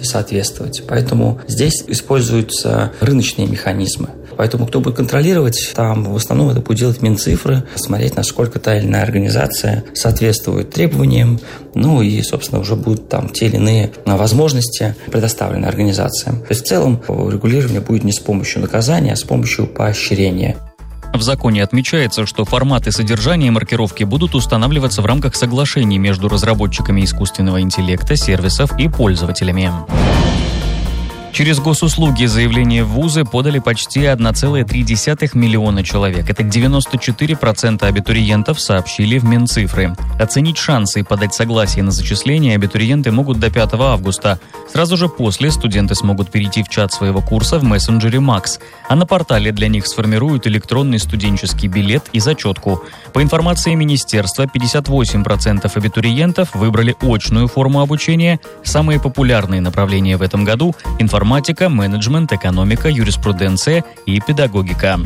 соответствовать. Поэтому здесь используются рыночные механизмы. Поэтому кто будет контролировать, там в основном это будет делать Минцифры, смотреть, насколько та или иная организация соответствует требованиям, и, собственно, уже будут там те или иные возможности предоставлены организациям. То есть в целом регулирование будет не с помощью наказания, а с помощью поощрения. В законе отмечается, что формат и содержание маркировки будут устанавливаться в рамках соглашений между разработчиками искусственного интеллекта, сервисов и пользователями. Через госуслуги заявления в вузы подали почти 1,3 миллиона человек. Это 94% абитуриентов, сообщили в Минцифры. Оценить шансы и подать согласие на зачисление абитуриенты могут до 5 августа. Сразу же после студенты смогут перейти в чат своего курса в мессенджере Max, а на портале для них сформируют электронный студенческий билет и зачетку. По информации министерства, 58% абитуриентов выбрали очную форму обучения. Самые популярные направления в этом году – информатика, менеджмент, экономика, юриспруденция и педагогика.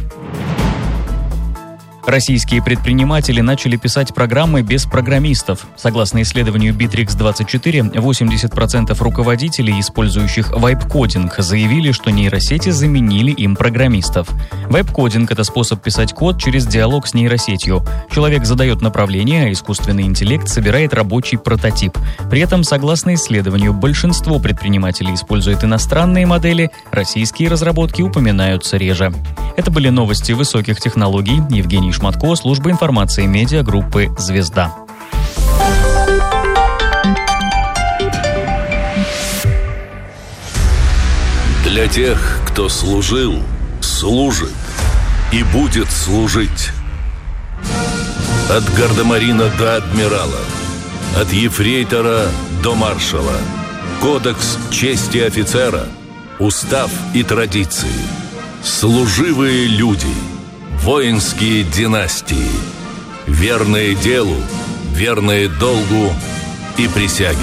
Российские предприниматели начали писать программы без программистов. Согласно исследованию Bittrex24, 80% руководителей, использующих вайп-кодинг, заявили, что нейросети заменили им программистов. Вайп-кодинг – это способ писать код через диалог с нейросетью. Человек задает направление, а искусственный интеллект собирает рабочий прототип. При этом, согласно исследованию, большинство предпринимателей используют иностранные модели, российские разработки упоминаются реже. Это были новости высоких технологий. Евгений Шматко, служба информации медиагруппы «Звезда». Для тех, кто служил, служит и будет служить. От гардемарина до адмирала, от ефрейтора до маршала. Кодекс чести офицера, устав и традиции. Служивые люди, воинские династии, верные делу, верные долгу и присяге.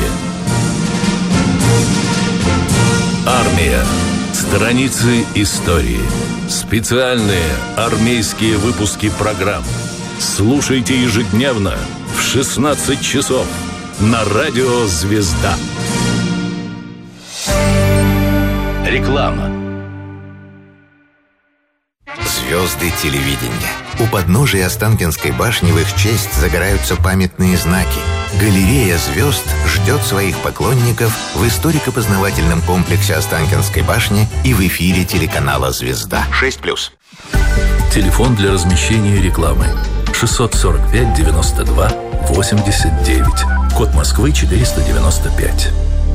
Армия. Страницы истории. Специальные армейские выпуски программ. Слушайте ежедневно в 16 часов на радио «Звезда». Реклама. Звезды телевидения. У подножия Останкинской башни в их честь загораются памятные знаки. Галерея звезд ждет своих поклонников в историко-познавательном комплексе Останкинской башни и в эфире телеканала «Звезда». 6+. Телефон для размещения рекламы 645 92 89. Код Москвы 495.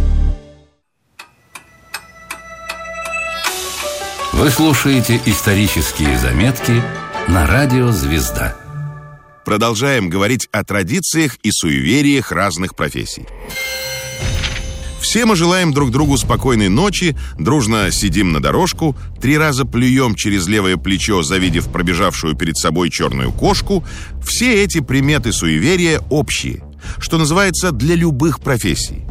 Вы слушаете исторические заметки на радио «Звезда». Продолжаем говорить о традициях и суевериях разных профессий. Все мы желаем друг другу спокойной ночи, дружно сидим на дорожку, 3 раза плюем через левое плечо, завидев пробежавшую перед собой черную кошку. Все эти приметы суеверия общие, что называется, для любых профессий.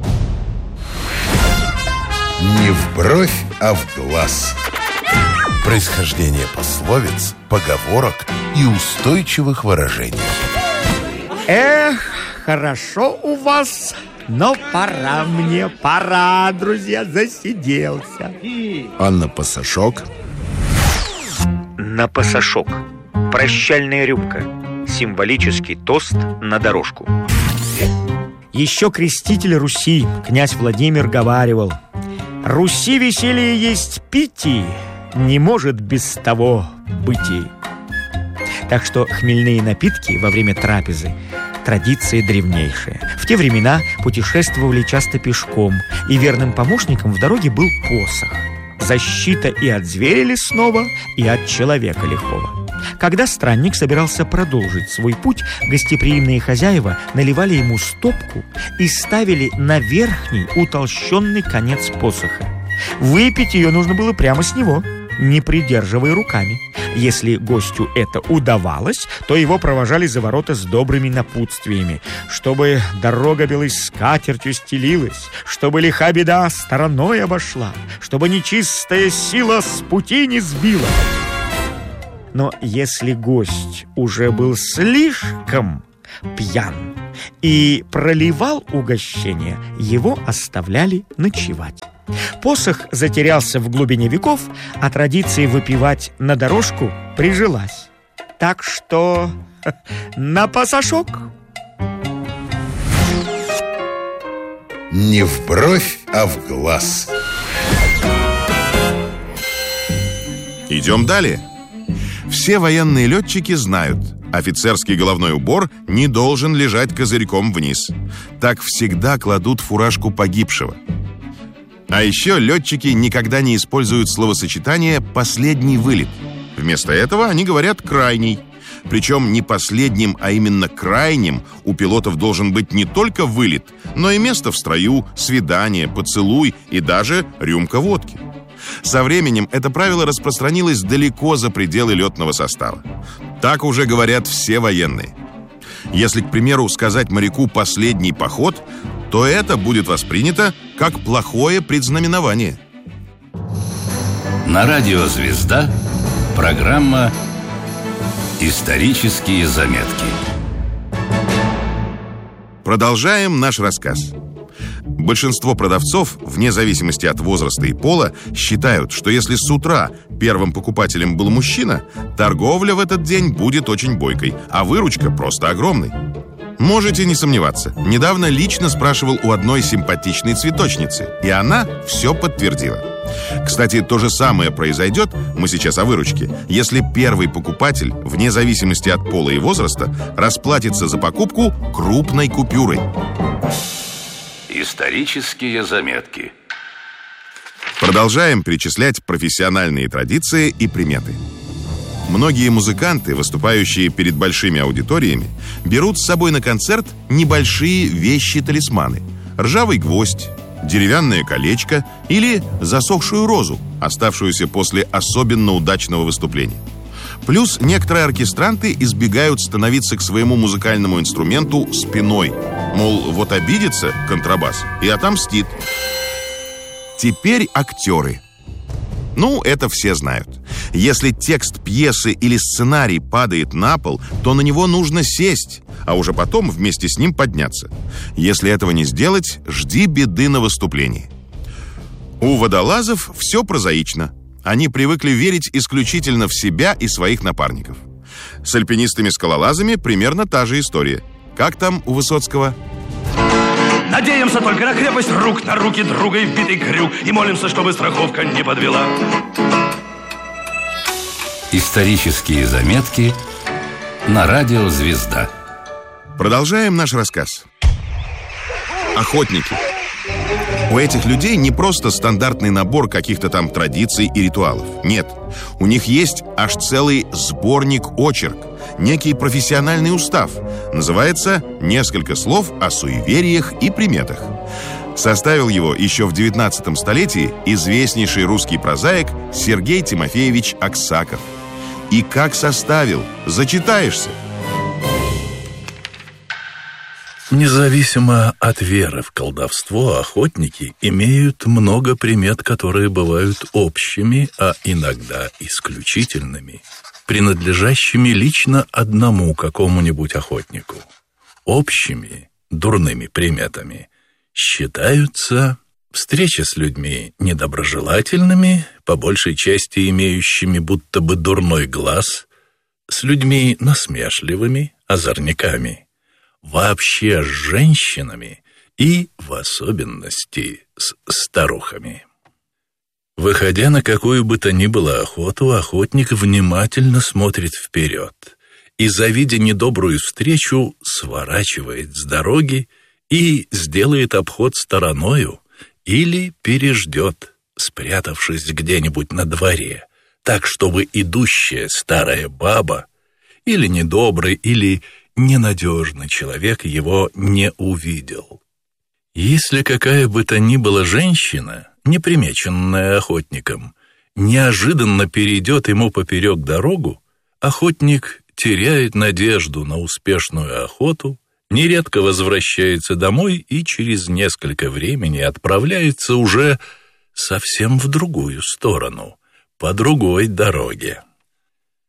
Не в бровь, а в глаз. Происхождение пословиц, поговорок и устойчивых выражений. Эх, хорошо у вас, но пора мне, пора, друзья, засиделся. А на пасашок? На пасашок. Прощальная рюмка. Символический тост на дорожку. Еще креститель Руси, князь Владимир, говаривал: «Руси веселье есть пити, не может без того быти». Так что хмельные напитки во время трапезы – традиция древнейшая. В те времена путешествовали часто пешком, и верным помощником в дороге был посох. Защита и от зверя лесного, и от человека лихого. Когда странник собирался продолжить свой путь, гостеприимные хозяева наливали ему стопку и ставили на верхний утолщенный конец посоха. Выпить ее нужно было прямо с него, не придерживая руками. Если гостю это удавалось, то его провожали за ворота с добрыми напутствиями, чтобы дорога белой скатертью стелилась, чтобы лиха беда стороной обошла, чтобы нечистая сила с пути не сбила. Но если гость уже был слишком пьян и проливал угощение, его оставляли ночевать. Посох затерялся в глубине веков, а традиция выпивать на дорожку прижилась. Так что на посошок. Не в бровь, а в глаз. Идем далее. Все военные летчики знают, офицерский головной убор не должен лежать козырьком вниз. Так всегда кладут фуражку погибшего. А еще летчики никогда не используют словосочетание «последний вылет». Вместо этого они говорят «крайний». Причем не последним, а именно крайним у пилотов должен быть не только вылет, но и место в строю, свидание, поцелуй и даже рюмка водки. Со временем это правило распространилось далеко за пределы летного состава. Так уже говорят все военные. Если, к примеру, сказать моряку «последний поход», то это будет воспринято как плохое предзнаменование. На радио «Звезда» программа «Исторические заметки». Продолжаем наш рассказ. Большинство продавцов, вне зависимости от возраста и пола, считают, что если с утра первым покупателем был мужчина, торговля в этот день будет очень бойкой, а выручка просто огромной. Можете не сомневаться. Недавно лично спрашивал у одной симпатичной цветочницы, и она все подтвердила. Кстати, то же самое произойдет, мы сейчас о выручке, если первый покупатель, вне зависимости от пола и возраста, расплатится за покупку крупной купюрой. Исторические заметки. Продолжаем перечислять профессиональные традиции и приметы. Многие музыканты, выступающие перед большими аудиториями, берут с собой на концерт небольшие вещи-талисманы: ржавый гвоздь, деревянное колечко или засохшую розу, оставшуюся после особенно удачного выступления. Плюс некоторые оркестранты избегают становиться к своему музыкальному инструменту спиной. Мол, вот обидится контрабас и отомстит. Теперь актеры. Ну, это все знают. Если текст пьесы или сценарий падает на пол, то на него нужно сесть, а уже потом вместе с ним подняться. Если этого не сделать, жди беды на выступлении. У водолазов все прозаично. Они привыкли верить исключительно в себя и своих напарников. С альпинистами-скалолазами примерно та же история. Как там у Высоцкого? Надеемся только на крепость рук, на руки друга и вбитый крюк, и молимся, чтобы страховка не подвела. Исторические заметки на радио «Звезда». Продолжаем наш рассказ. Охотники. У этих людей не просто стандартный набор каких-то там традиций и ритуалов. Нет, у них есть аж целый сборник-очерк, некий профессиональный устав. Называется «Несколько слов о суевериях и приметах». Составил его еще в 19 столетии известнейший русский прозаик Сергей Тимофеевич Аксаков. И как составил, зачитаешься. Независимо от веры в колдовство, охотники имеют много примет, которые бывают общими, а иногда исключительными, принадлежащими лично одному какому-нибудь охотнику. Общими, дурными приметами считаются встречи с людьми недоброжелательными, по большей части имеющими будто бы дурной глаз, с людьми насмешливыми, озорниками, вообще с женщинами и, в особенности, с старухами. Выходя на какую бы то ни было охоту, охотник внимательно смотрит вперед и, завидя недобрую встречу, сворачивает с дороги и сделает обход стороною или переждет, спрятавшись где-нибудь на дворе, так, чтобы идущая старая баба или недобрый, или ненадежный человек его не увидел. Если какая бы то ни была женщина, непримеченная охотником, неожиданно перейдет ему поперек дорогу, охотник теряет надежду на успешную охоту, нередко возвращается домой и через несколько времени отправляется уже совсем в другую сторону, по другой дороге.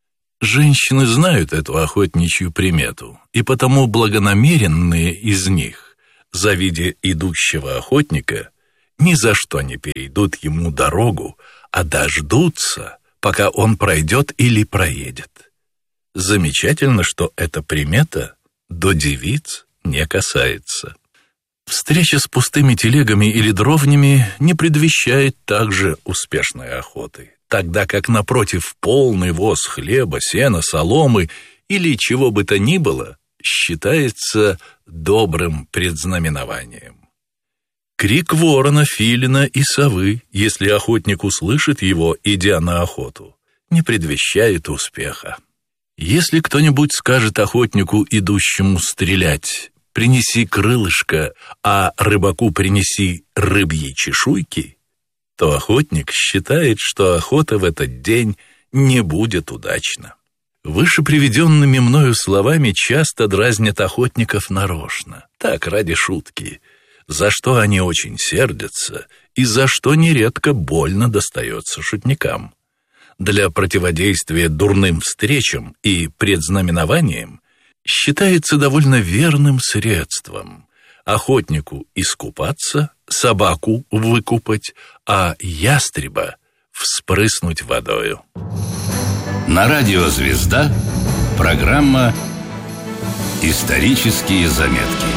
Женщины знают эту охотничью примету, и потому благонамеренные из них, завидя идущего охотника, ни за что не перейдут ему дорогу, а дождутся, пока он пройдет или проедет. Замечательно, что эта примета до девиц не касается. Встреча с пустыми телегами или дровнями не предвещает также успешной охоты, тогда как, напротив, полный воз хлеба, сена, соломы или чего бы то ни было считается добрым предзнаменованием. Крик ворона, филина и совы, если охотник услышит его, идя на охоту, не предвещает успеха. Если кто-нибудь скажет охотнику, идущему стрелять: «Принеси крылышко, а рыбаку принеси рыбьи чешуйки», то охотник считает, что охота в этот день не будет удачна. Выше приведенными мною словами часто дразнят охотников нарочно, так, ради шутки, за что они очень сердятся и за что нередко больно достается шутникам. Для противодействия дурным встречам и предзнаменованиям считается довольно верным средством охотнику искупаться, собаку выкупать, а ястреба вспрыснуть водою. На радио «Звезда» программа «Исторические заметки».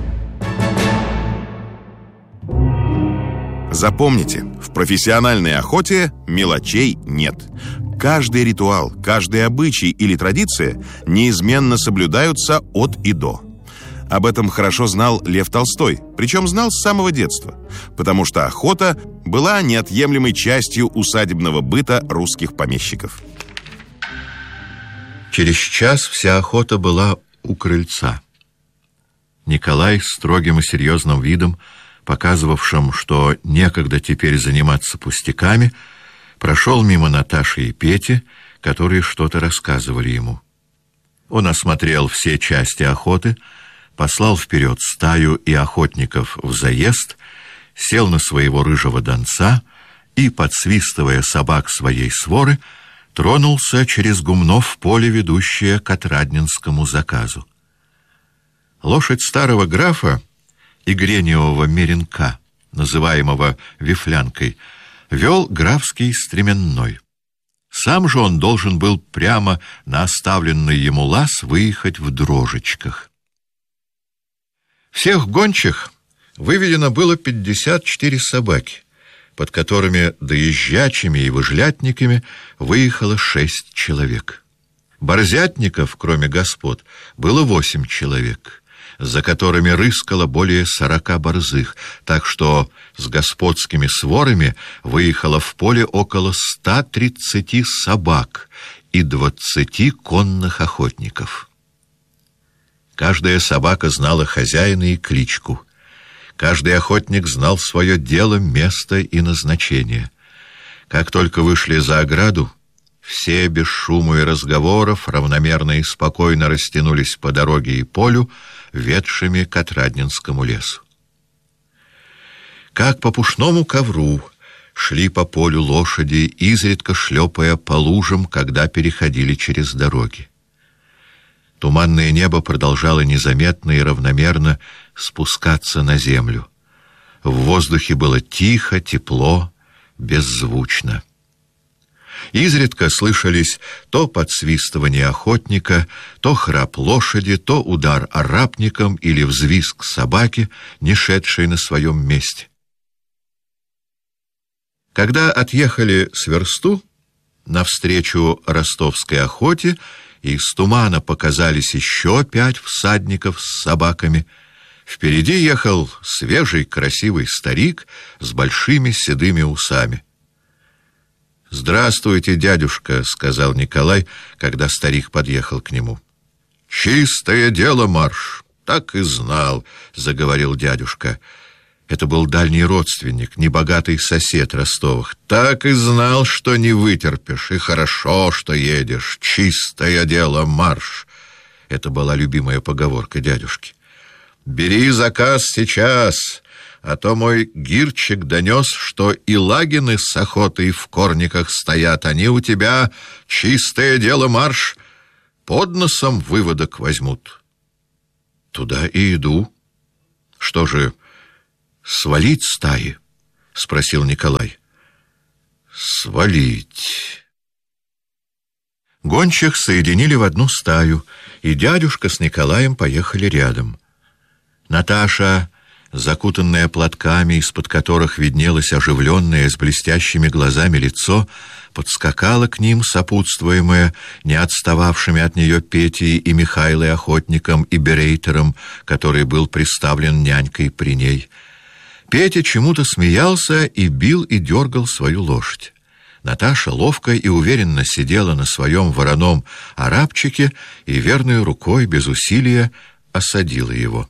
Запомните, в профессиональной охоте мелочей нет. Каждый ритуал, каждый обычай или традиция неизменно соблюдаются от и до. Об этом хорошо знал Лев Толстой, причем знал с самого детства, потому что охота была неотъемлемой частью усадебного быта русских помещиков. Через час вся охота была у крыльца. Николай с строгим и серьезным видом, показывавшим, что некогда теперь заниматься пустяками, прошел мимо Наташи и Пети, которые что-то рассказывали ему. Он осмотрел все части охоты, послал вперед стаю и охотников в заезд, сел на своего рыжего донца и, подсвистывая собак своей своры, тронулся через гумно в поле, ведущее к отрадненскому заказу. Лошадь старого графа и грениевого меренка, называемого Вифлянкой, вел графский стременной. Сам же он должен был прямо на оставленный ему лаз выехать в дрожечках. Всех гончих выведено было 54 собаки, под которыми доезжачими и выжлятниками выехало 6 человек. Борзятников, кроме господ, было 8 человек, за которыми рыскало более 40 борзых, так что с господскими сворами выехало в поле около 130 собак и 20 конных охотников. Каждая собака знала хозяина и кличку. Каждый охотник знал свое дело, место и назначение. Как только вышли за ограду, все без шума и разговоров равномерно и спокойно растянулись по дороге и полю, ведшими к Отрадненскому лесу. Как по пушному ковру шли по полю лошади, изредка шлепая по лужам, когда переходили через дороги. Туманное небо продолжало незаметно и равномерно спускаться на землю. В воздухе было тихо, тепло, беззвучно. Изредка слышались то подсвистывание охотника, то храп лошади, то удар арапником или взвизг собаки, не шедшей на своем месте. Когда отъехали с версту навстречу ростовской охоте, и из тумана показались еще 5 всадников с собаками, впереди ехал свежий красивый старик с большими седыми усами. «Здравствуйте, дядюшка», — сказал Николай, когда старик подъехал к нему. «Чистое дело, марш! Так и знал», — заговорил дядюшка. Это был дальний родственник, небогатый сосед Ростовых. «Так и знал, что не вытерпишь, и хорошо, что едешь. Чистое дело, марш!» Это была любимая поговорка дядюшки. «Бери заказ сейчас, а то мой гирчик донес, что и лагины с охотой в корниках стоят. Они у тебя, чистое дело, марш, под носом выводок возьмут. Туда и иду. Что же, свалить стаи? Спросил Николай. Свалить. Гончих соединили в одну стаю, и дядюшка с Николаем поехали рядом. Наташа, закутанная платками, из-под которых виднелось оживленное с блестящими глазами лицо, подскакала к ним, сопутствуемая не отстававшими от нее Петей и Михайлой охотником и берейтером, который был приставлен нянькой при ней. Петя чему-то смеялся и бил и дергал свою лошадь. Наташа ловко и уверенно сидела на своем вороном арабчике и верной рукой без усилия осадила его.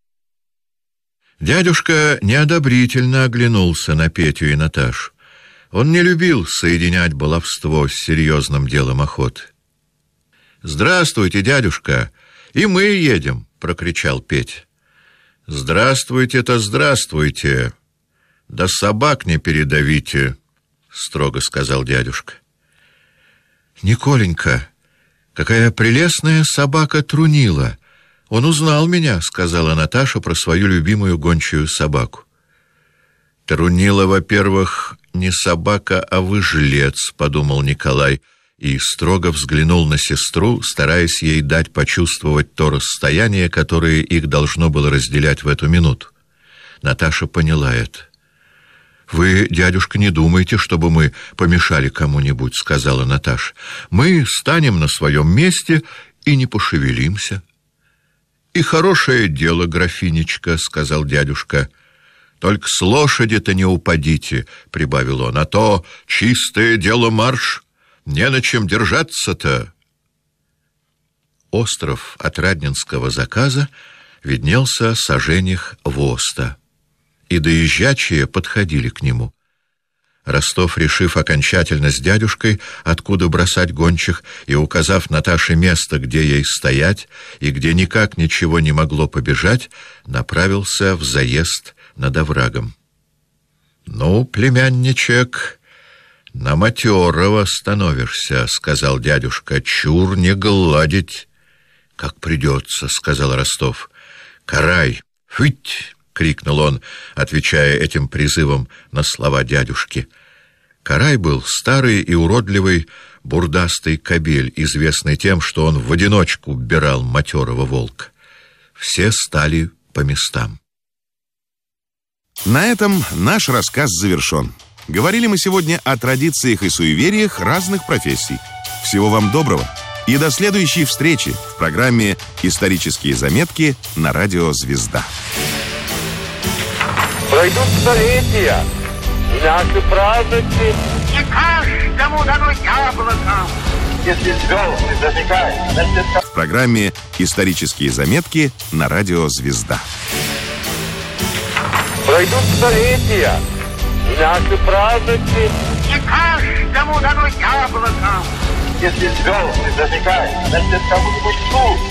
Дядюшка неодобрительно оглянулся на Петю и Наташу. Он не любил соединять баловство с серьезным делом охоты. «Здравствуйте, дядюшка, и мы едем!» — прокричал Петя. «Здравствуйте-то, здравствуйте! Да собак не передавите!» — строго сказал дядюшка. «Николенька, какая прелестная собака Трунила! Он узнал меня», — сказала Наташа про свою любимую гончую собаку. «Трунила, во-первых, не собака, а выжилец», — подумал Николай, и строго взглянул на сестру, стараясь ей дать почувствовать то расстояние, которое их должно было разделять в эту минуту. Наташа поняла это. «Вы, дядюшка, не думайте, чтобы мы помешали кому-нибудь», — сказала Наташа. «Мы станем на своем месте и не пошевелимся». «И хорошее дело, графинечка», — сказал дядюшка. «Только с лошади-то не упадите», — прибавил он, — «а то чистое дело марш, не на чем держаться-то». Остров Отрадненского заказа виднелся саженях воста, и доезжачие подходили к нему. Ростов, решив окончательно с дядюшкой, откуда бросать гончих, и указав Наташе место, где ей стоять, и где никак ничего не могло побежать, направился в заезд над оврагом. «Ну, племянничек, на матерого становишься», — сказал дядюшка, — «чур не гладить». «Как придется», — сказал Ростов. «Карай, фыть!» — крикнул он, отвечая этим призывом на слова дядюшки. Карай был старый и уродливый бурдастый кобель, известный тем, что он в одиночку бирал матерого волка. Все стали по местам. На этом наш рассказ завершен. Говорили мы сегодня о традициях и суевериях разных профессий. Всего вам доброго и до следующей встречи в программе «Исторические заметки» на радио «Звезда». Пройдут столетия, и наши праздники не каждому дано яблоко, если звезды зажигают. В программе «Исторические заметки» на радио «Звезда». Пройдут столетия, и наши праздники не каждому дано яблоко, если звезды зажигают. Значит, кому-нибудь тут